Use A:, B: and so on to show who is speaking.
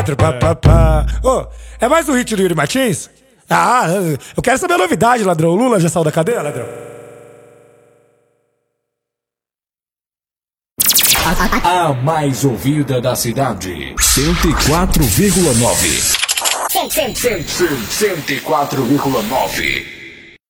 A: Ô, é mais um hit do Yuri Martins? Ah, eu quero saber a novidade, ladrão. O Lula já saiu da cadeia, ladrão?
B: A mais ouvida da cidade. 104,9. 104,9.